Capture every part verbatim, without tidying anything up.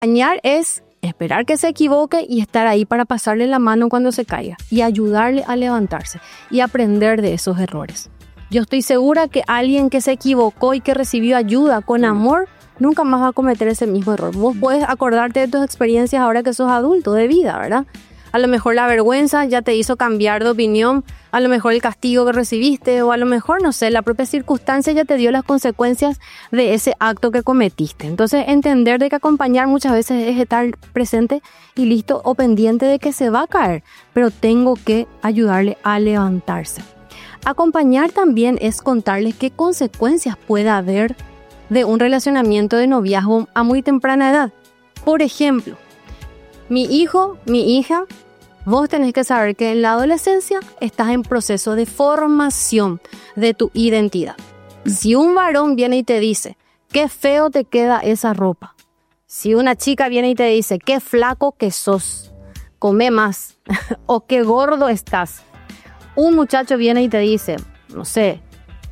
Acompañar es esperar que se equivoque y estar ahí para pasarle la mano cuando se caiga y ayudarle a levantarse y aprender de esos errores. Yo estoy segura que alguien que se equivocó y que recibió ayuda con amor nunca más va a cometer ese mismo error. Vos puedes acordarte de tus experiencias ahora que sos adulto de vida, ¿verdad? A lo mejor la vergüenza ya te hizo cambiar de opinión, a lo mejor el castigo que recibiste o a lo mejor, no sé, la propia circunstancia ya te dio las consecuencias de ese acto que cometiste. Entonces, entender de que acompañar muchas veces es estar presente y listo o pendiente de que se va a caer, pero tengo que ayudarle a levantarse. Acompañar también es contarles qué consecuencias puede haber de un relacionamiento de noviazgo a muy temprana edad. Por ejemplo, mi hijo, mi hija, vos tenés que saber que en la adolescencia estás en proceso de formación de tu identidad. Si un varón viene y te dice, qué feo te queda esa ropa. Si una chica viene y te dice, qué flaco que sos, come más, o qué gordo estás. Un muchacho viene y te dice, no sé,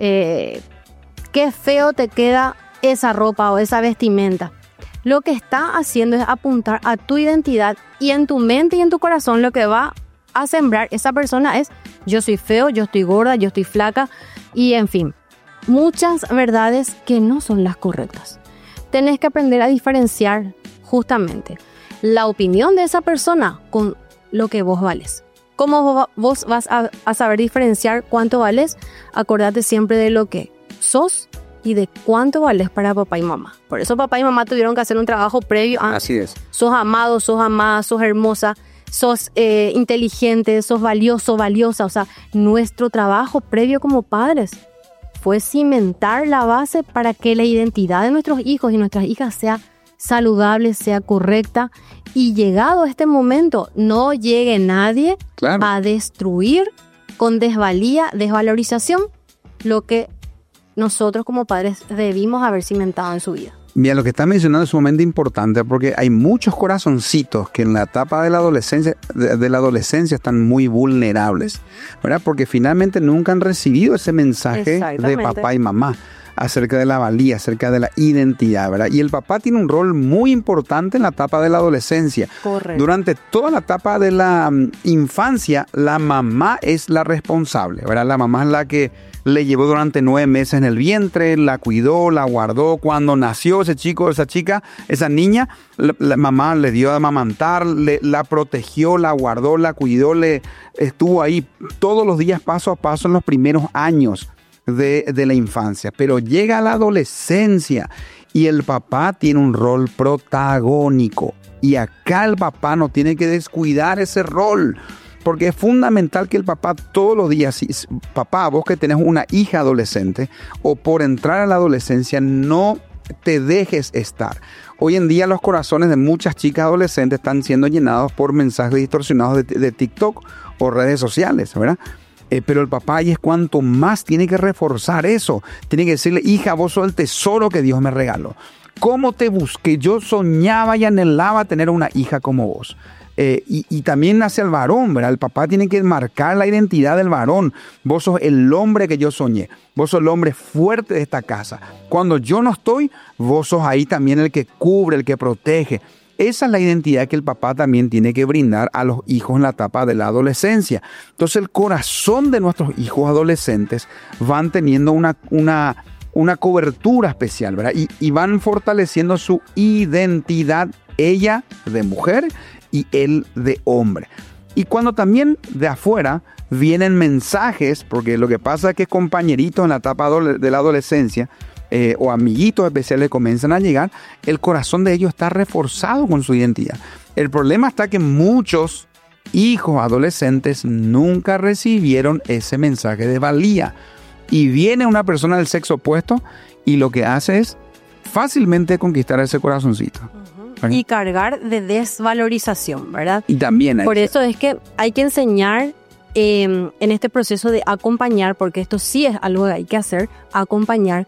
eh, qué feo te queda esa ropa o esa vestimenta. Lo que está haciendo es apuntar a tu identidad y en tu mente y en tu corazón lo que va a sembrar esa persona es yo soy feo, yo estoy gorda, yo estoy flaca y en fin, muchas verdades que no son las correctas. Tenés que aprender a diferenciar justamente la opinión de esa persona con lo que vos vales. ¿Cómo vos vas a, a saber diferenciar cuánto vales? Acordate siempre de lo que sos y de cuánto vales para papá y mamá. Por eso papá y mamá tuvieron que hacer un trabajo previo a... Así es. Sos amado, sos amada, sos hermosa, sos eh, inteligente, sos valioso, valiosa. O sea, nuestro trabajo previo como padres fue cimentar la base para que la identidad de nuestros hijos y nuestras hijas sea saludable, sea correcta. Y llegado este momento, no llegue nadie claro. a destruir con desvalía, desvalorización, lo que nosotros como padres debimos haber cimentado en su vida. Mira, lo que estás mencionando es sumamente importante porque hay muchos corazoncitos que en la etapa de la adolescencia, de, de la adolescencia están muy vulnerables, ¿verdad? Porque finalmente nunca han recibido ese mensaje de papá y mamá acerca de la valía, acerca de la identidad, ¿verdad? Y el papá tiene un rol muy importante en la etapa de la adolescencia. Correcto. Durante toda la etapa de la um, infancia, la mamá es la responsable, ¿verdad? La mamá es la que le llevó durante nueve meses en el vientre, la cuidó, la guardó. Cuando nació ese chico, esa chica, esa niña, la, la mamá le dio a amamantar, le, la protegió, la guardó, la cuidó, le estuvo ahí todos los días paso a paso en los primeros años de, de la infancia. Pero llega la adolescencia y el papá tiene un rol protagónico. Y acá el papá no tiene que descuidar ese rol. Porque es fundamental que el papá todos los días, si, papá, vos que tenés una hija adolescente o por entrar a la adolescencia, no te dejes estar. Hoy en día los corazones de muchas chicas adolescentes están siendo llenados por mensajes distorsionados de, de TikTok o redes sociales, ¿verdad? Eh, pero el papá ahí es cuanto más tiene que reforzar eso. Tiene que decirle, hija, vos sos el tesoro que Dios me regaló. ¿Cómo te busqué? Yo soñaba y anhelaba tener una hija como vos. Eh, y, y también hacia el varón, ¿verdad? El papá tiene que marcar la identidad del varón. Vos sos el hombre que yo soñé. Vos sos el hombre fuerte de esta casa. Cuando yo no estoy, vos sos ahí también el que cubre, el que protege. Esa es la identidad que el papá también tiene que brindar a los hijos en la etapa de la adolescencia. Entonces el corazón de nuestros hijos adolescentes van teniendo una, una, una cobertura especial, ¿verdad? Y, y van fortaleciendo su identidad, ella de mujer y él de hombre. Y cuando también de afuera vienen mensajes, porque lo que pasa es que compañeritos en la etapa de la adolescencia eh, o amiguitos especiales comienzan a llegar, el corazón de ellos está reforzado con su identidad. El problema está que muchos hijos adolescentes nunca recibieron ese mensaje de valía. Y viene una persona del sexo opuesto y lo que hace es fácilmente conquistar ese corazoncito. ¿verdad? Y cargar de desvalorización, ¿verdad? Y también hay Por que... eso es que hay que enseñar eh, en este proceso de acompañar, porque esto sí es algo que hay que hacer, acompañar,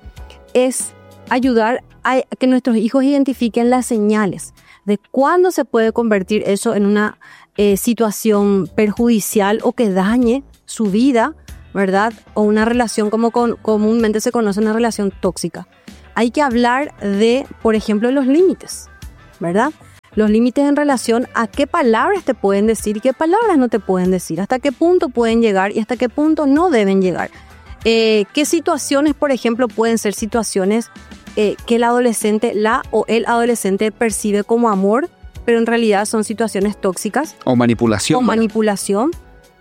es ayudar a que nuestros hijos identifiquen las señales de cuándo se puede convertir eso en una eh, situación perjudicial o que dañe su vida, ¿verdad? O una relación como con, comúnmente se conoce, una relación tóxica. Hay que hablar de, por ejemplo, los límites, ¿verdad? Los límites en relación a qué palabras te pueden decir y qué palabras no te pueden decir, hasta qué punto pueden llegar y hasta qué punto no deben llegar. Eh, ¿Qué situaciones, por ejemplo, pueden ser situaciones eh, que el adolescente, la o el adolescente percibe como amor, pero en realidad son situaciones tóxicas? O manipulación. O manipulación.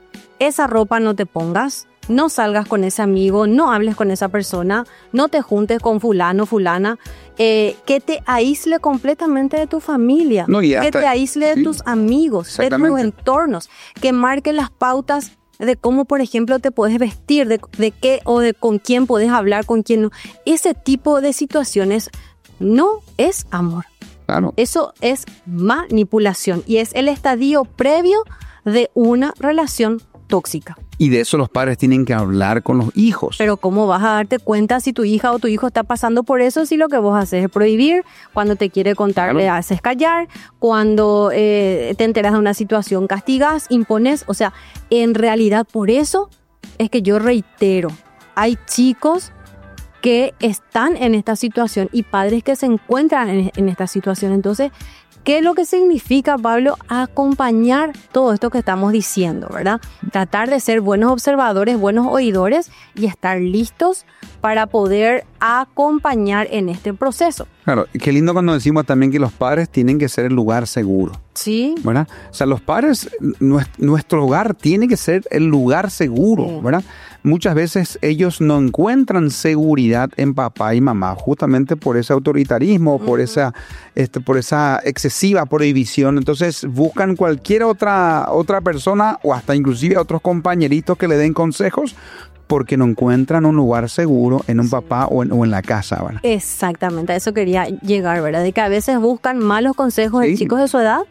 Esa ropa no te pongas, no salgas con ese amigo, no hables con esa persona, no te juntes con fulano, fulana, eh, que te aísle completamente de tu familia, no, y hasta, que te aísle de sí, tus amigos, de tus entornos, que marque las pautas de cómo, por ejemplo, te puedes vestir, de, de qué o de con quién puedes hablar, con quién no. Ese tipo de situaciones no es amor. Claro. Eso es manipulación y es el estadio previo de una relación tóxica. Y de eso los padres tienen que hablar con los hijos. Pero ¿cómo vas a darte cuenta si tu hija o tu hijo está pasando por eso si lo que vos haces es prohibir? Cuando te quiere contar, claro, le haces callar. Cuando eh, te enteras de una situación, castigas, impones. O sea, en realidad por eso es que yo reitero, hay chicos que están en esta situación y padres que se encuentran en, en esta situación. Entonces, ¿qué es lo que significa, Pablo, acompañar todo esto que estamos diciendo, verdad? Tratar de ser buenos observadores, buenos oidores y estar listos para poder acompañar en este proceso. Claro, qué lindo cuando decimos también que los padres tienen que ser el lugar seguro. Sí. ¿Verdad? O sea, los padres, nuestro hogar tiene que ser el lugar seguro, sí, ¿verdad? Muchas veces ellos no encuentran seguridad en papá y mamá, justamente por ese autoritarismo, uh-huh, por esa, este, por esa excesiva prohibición. Entonces buscan cualquier otra, otra persona o hasta inclusive a otros compañeritos que le den consejos, porque no encuentran un lugar seguro en un sí. papá o en, o en la casa, ¿verdad? Exactamente, a eso quería llegar, ¿verdad? De que a veces buscan malos consejos sí. de chicos de su edad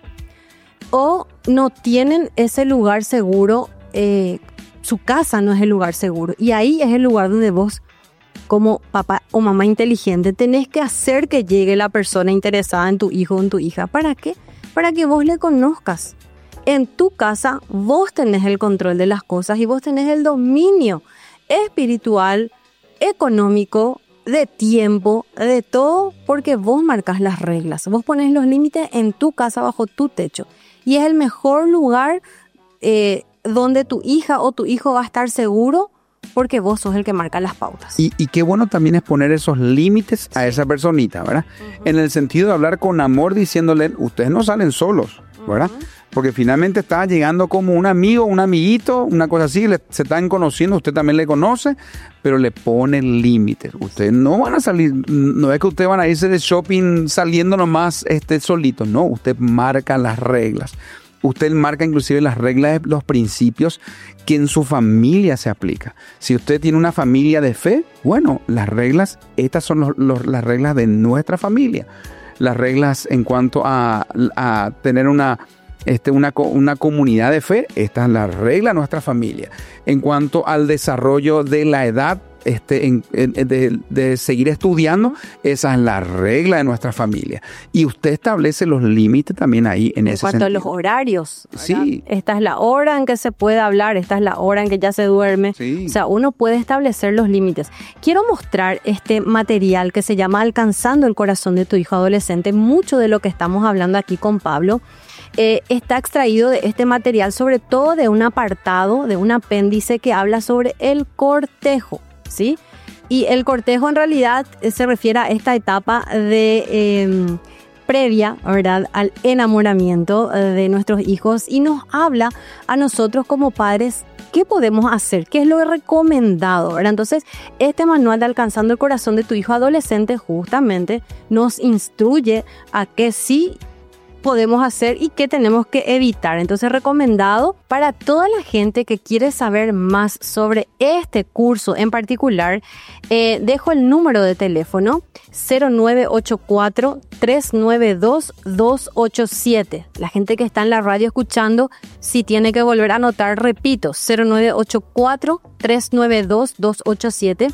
o no tienen ese lugar seguro, eh, su casa no es el lugar seguro. Y ahí es el lugar donde vos, como papá o mamá inteligente, tenés que hacer que llegue la persona interesada en tu hijo o en tu hija. ¿Para qué? Para que vos le conozcas. En tu casa vos tenés el control de las cosas y vos tenés el dominio espiritual, económico, de tiempo, de todo, porque vos marcas las reglas. Vos pones los límites en tu casa, bajo tu techo. Y es el mejor lugar eh, donde tu hija o tu hijo va a estar seguro, porque vos sos el que marca las pautas. Y, y qué bueno también es poner esos límites a esa personita, ¿verdad? Uh-huh. En el sentido de hablar con amor, diciéndole, ustedes no salen solos, ¿verdad? Uh-huh. Porque finalmente está llegando como un amigo, un amiguito, una cosa así, le, se están conociendo, usted también le conoce, pero le pone límites. Ustedes no van a salir, no es que ustedes van a irse de shopping saliendo nomás este, solitos, no, usted marca las reglas. Usted marca inclusive las reglas, los principios que en su familia se aplica. Si usted tiene una familia de fe, bueno, las reglas, estas son los, los, las reglas de nuestra familia. Las reglas en cuanto a, a tener una... Este, una, una comunidad de fe, esta es la regla de nuestra familia. En cuanto al desarrollo de la edad, este, en, en, de, de seguir estudiando, esa es la regla de nuestra familia. Y usted establece los límites también ahí en, en ese sentido. En cuanto a los horarios, ¿verdad? Sí. Esta es la hora en que se puede hablar, esta es la hora en que ya se duerme. Sí. O sea, uno puede establecer los límites. Quiero mostrar este material que se llama Alcanzando el corazón de tu hijo adolescente. Mucho de lo que estamos hablando aquí con Pablo Eh, está extraído de este material, sobre todo de un apartado, de un apéndice que habla sobre el cortejo, ¿sí? Y el cortejo en realidad se refiere a esta etapa de eh, previa, ¿verdad?, al enamoramiento de nuestros hijos y nos habla a nosotros como padres qué podemos hacer, qué es lo recomendado, ¿verdad? Entonces, este manual de Alcanzando el corazón de tu hijo adolescente justamente nos instruye a que sí podemos hacer y qué tenemos que evitar. Entonces, recomendado para toda la gente que quiere saber más sobre este curso en particular. Eh, dejo el número de teléfono cero nueve ocho cuatro, tres nueve dos, dos ocho siete. La gente que está en la radio escuchando, si tiene que volver a anotar, repito, cero nueve ocho cuatro, tres nueve dos, dos ocho siete.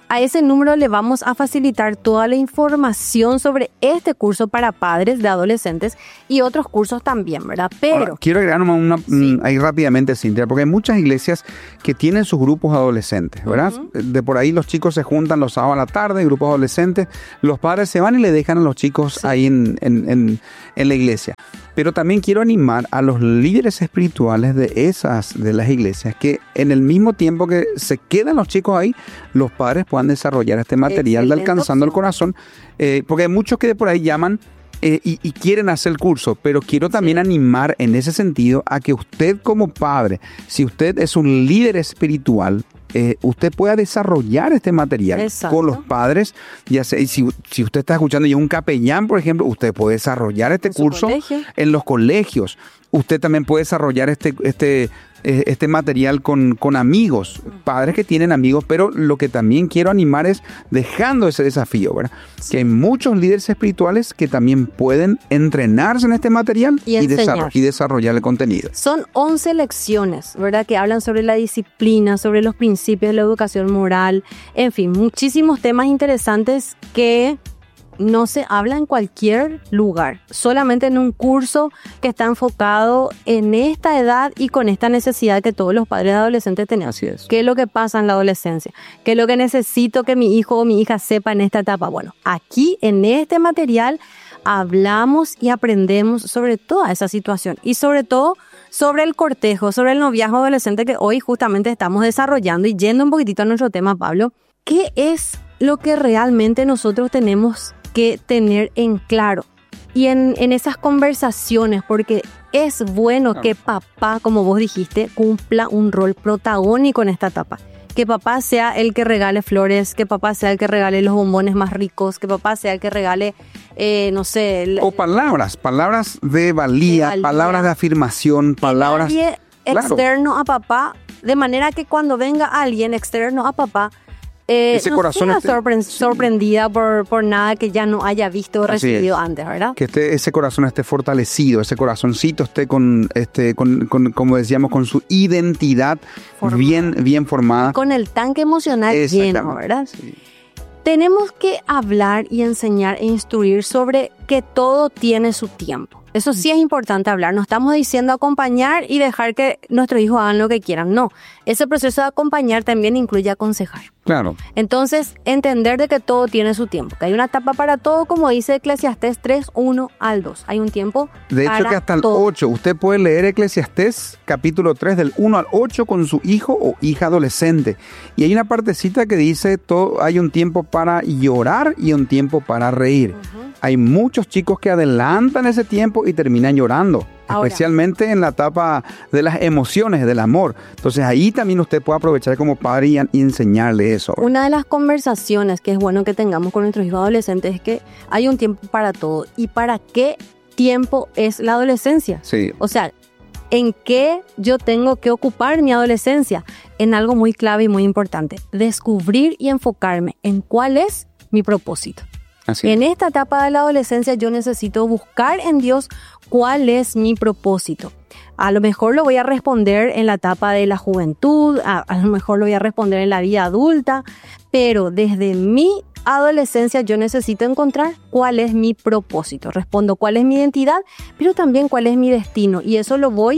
A ese número le vamos a facilitar toda la información sobre este curso para padres de adolescentes y otros cursos también, ¿verdad? Pero ahora, quiero agregar una, una sí. ahí rápidamente, Cintia, porque hay muchas iglesias que tienen sus grupos adolescentes, ¿verdad? Uh-huh. De por ahí los chicos se juntan los sábados a la tarde, grupos adolescentes, los padres se van y le dejan a los chicos sí. ahí en, en, en, en la iglesia. Pero también quiero animar a los líderes espirituales de esas, de las iglesias, que en el mismo tiempo que se quedan los chicos ahí, los padres puedan desarrollar este material Excelente de Alcanzando opción. El Corazón, eh, porque hay muchos que de por ahí llaman eh, y, y quieren hacer el curso, pero quiero también sí. animar en ese sentido a que usted como padre, si usted es un líder espiritual, Eh, usted pueda desarrollar este material Exacto. con los padres, ya sea, y si, si usted está escuchando y es un capellán, por ejemplo, usted puede desarrollar este en curso en los colegios. Usted también puede desarrollar este, este, este material con, con amigos, padres que tienen amigos, pero lo que también quiero animar es dejando ese desafío, ¿verdad? Sí. Que hay muchos líderes espirituales que también pueden entrenarse en este material y, y, desarroll- y desarrollar el contenido. Son once lecciones, ¿verdad? Que hablan sobre la disciplina, sobre los principios de la educación moral, en fin, muchísimos temas interesantes que no se habla en cualquier lugar, solamente en un curso que está enfocado en esta edad y con esta necesidad que todos los padres de adolescentes tenemos. Así es. ¿Qué es lo que pasa en la adolescencia? ¿Qué es lo que necesito que mi hijo o mi hija sepa en esta etapa? Bueno, aquí en este material hablamos y aprendemos sobre toda esa situación y sobre todo sobre el cortejo, sobre el noviazgo adolescente que hoy justamente estamos desarrollando y yendo un poquitito a nuestro tema, Pablo. ¿Qué es lo que realmente nosotros tenemos que tener en claro y en, en esas conversaciones? Porque es bueno claro. que papá, como vos dijiste, cumpla un rol protagónico en esta etapa. Que papá sea el que regale flores, que papá sea el que regale los bombones más ricos, que papá sea el que regale, eh, no sé... El, o palabras, palabras de valía, de valía, palabras de afirmación, palabras... Nadie claro. externo a papá, de manera que cuando venga alguien externo a papá, Eh, ese no corazón sea esté, sorpre- sorprendida por, por nada que ya no haya visto o recibido antes, ¿verdad? Que esté, ese corazón esté fortalecido, ese corazoncito esté con, este, con, con como decíamos, con su identidad formada. bien, bien formada. Con el tanque emocional lleno, ¿verdad? Sí. Tenemos que hablar y enseñar e instruir sobre que todo tiene su tiempo. Eso sí es importante hablar. No estamos diciendo acompañar y dejar que nuestros hijos hagan lo que quieran. No. Ese proceso de acompañar también incluye aconsejar. Claro. Entonces, entender de que todo tiene su tiempo. Que hay una etapa para todo, como dice Eclesiastés tres, uno al dos. Hay un tiempo de hecho, para que hasta el todo. ocho. Usted puede leer Eclesiastés capítulo tres del uno al ocho con su hijo o hija adolescente. Y hay una partecita que dice, todo, hay un tiempo para llorar y un tiempo para reír. Uh-huh. Hay muchos chicos que adelantan ese tiempo y terminan llorando. Ahora, especialmente en la etapa de las emociones, del amor. Entonces ahí también usted puede aprovechar como padre y, y enseñarle eso. Una de las conversaciones que es bueno que tengamos con nuestros hijos adolescentes es que hay un tiempo para todo. ¿Y para qué tiempo es la adolescencia? Sí. O sea, ¿en qué yo tengo que ocupar mi adolescencia? En algo muy clave y muy importante. Descubrir y enfocarme en cuál es mi propósito. Así en es. esta etapa de la adolescencia yo necesito buscar en Dios cuál es mi propósito. A lo mejor lo voy a responder en la etapa de la juventud, a, a lo mejor lo voy a responder en la vida adulta, pero desde mi adolescencia yo necesito encontrar cuál es mi propósito. Respondo cuál es mi identidad, pero también cuál es mi destino. Y eso lo voy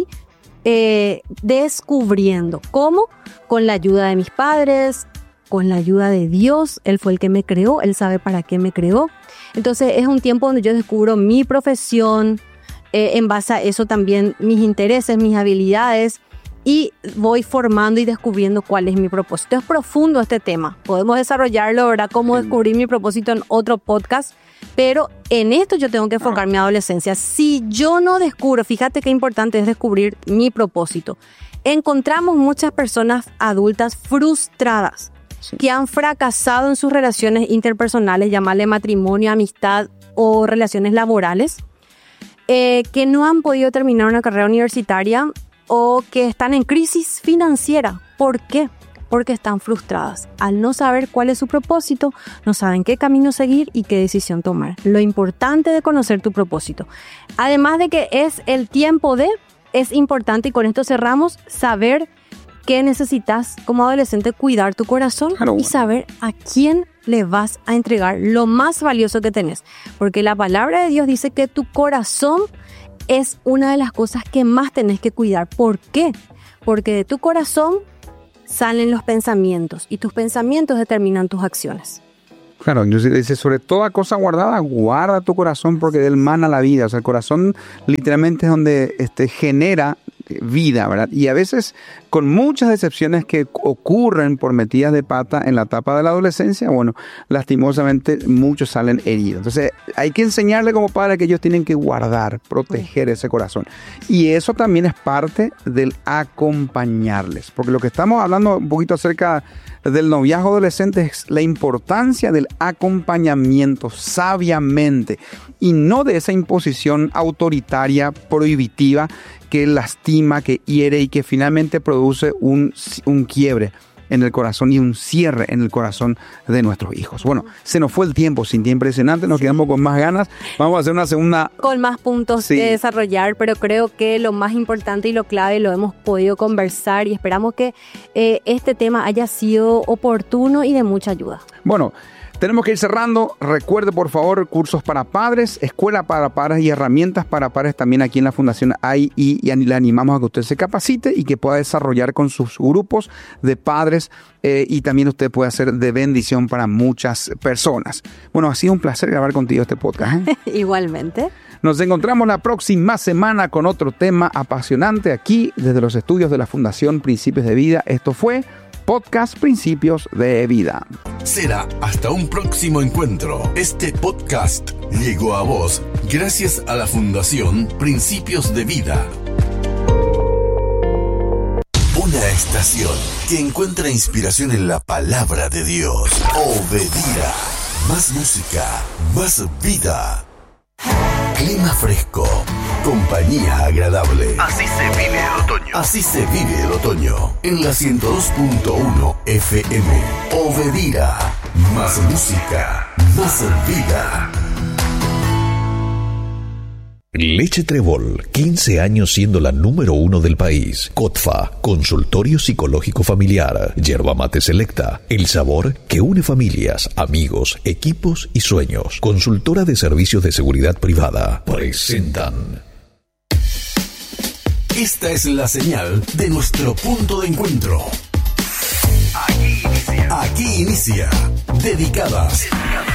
eh, descubriendo. ¿Cómo? Con la ayuda de mis padres, con la ayuda de Dios. Él fue el que me creó, Él sabe para qué me creó. Entonces es un tiempo donde yo descubro mi profesión, eh, en base a eso también mis intereses, mis habilidades, y voy formando y descubriendo cuál es mi propósito. Es profundo este tema, podemos desarrollarlo, ¿verdad? Cómo descubrir mi propósito en otro podcast, pero en esto yo tengo que enfocar mi adolescencia. Si yo no descubro, fíjate qué importante es descubrir mi propósito. Encontramos muchas personas adultas frustradas, sí, que han fracasado en sus relaciones interpersonales, llamarle matrimonio, amistad o relaciones laborales, eh, que no han podido terminar una carrera universitaria o que están en crisis financiera. ¿Por qué? Porque están frustradas. Al no saber cuál es su propósito, no saben qué camino seguir y qué decisión tomar. Lo importante de conocer tu propósito. Además de que es el tiempo de, es importante, y con esto cerramos, saber que necesitas como adolescente cuidar tu corazón Claro, y bueno. saber a quién le vas a entregar lo más valioso que tenés. Porque la palabra de Dios dice que tu corazón es una de las cosas que más tenés que cuidar. ¿Por qué? Porque de tu corazón salen los pensamientos y tus pensamientos determinan tus acciones. Claro, entonces dice, sobre toda cosa guardada, guarda tu corazón porque de él mana la vida. O sea, el corazón literalmente es donde este, genera vida, ¿verdad? Y a veces con muchas decepciones que ocurren por metidas de pata en la etapa de la adolescencia, bueno, lastimosamente muchos salen heridos. Entonces hay que enseñarle como padre que ellos tienen que guardar, proteger ese corazón. Y eso también es parte del acompañarles. Porque lo que estamos hablando un poquito acerca del noviazgo adolescente es la importancia del acompañamiento sabiamente y no de esa imposición autoritaria, prohibitiva, que lastima, que hiere y que finalmente produce un, un quiebre en el corazón y un cierre en el corazón de nuestros hijos. Bueno, se nos fue el tiempo, sin tiempo impresionante, nos quedamos con más ganas. Vamos a hacer una segunda... Con más puntos Sí. que desarrollar, pero creo que lo más importante y lo clave lo hemos podido conversar y esperamos que eh, este tema haya sido oportuno y de mucha ayuda. Bueno, tenemos que ir cerrando. Recuerde, por favor, cursos para padres, escuela para padres y herramientas para padres también aquí en la Fundación hay y, y le animamos a que usted se capacite y que pueda desarrollar con sus grupos de padres eh, y también usted puede hacer de bendición para muchas personas. Bueno, ha sido un placer grabar contigo este podcast, ¿eh? Igualmente. Nos encontramos la próxima semana con otro tema apasionante aquí desde los estudios de la Fundación Principios de Vida. Esto fue Podcast Principios de Vida. Será hasta un próximo encuentro. Este podcast llegó a vos gracias a la Fundación Principios de Vida. Una estación que encuentra inspiración en la palabra de Dios. Obedira. Más música, más vida. Clima fresco, compañía agradable. Así se vive el otoño. Así se vive el otoño. En la ciento dos punto uno F M. Obedira. Más música, más vida. Leche Trébol, quince años siendo la número uno del país. Cotfa, consultorio psicológico familiar. Yerba mate selecta, el sabor que une familias, amigos, equipos y sueños. Consultora de servicios de seguridad privada. Presentan. Esta es la señal de nuestro punto de encuentro. Aquí inicia. Aquí inicia. Dedicadas